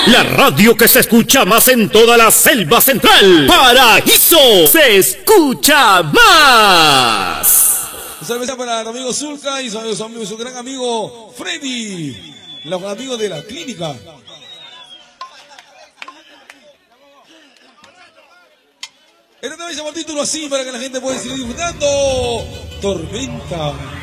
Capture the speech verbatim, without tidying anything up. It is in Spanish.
La radio que se escucha más en toda la selva central. Paraíso se escucha más. Un saludo para el amigo Zulka y su, su, su gran amigo Freddy, los amigos de la clínica. Esta vez llama el título así para que la gente pueda seguir disfrutando. Tormenta.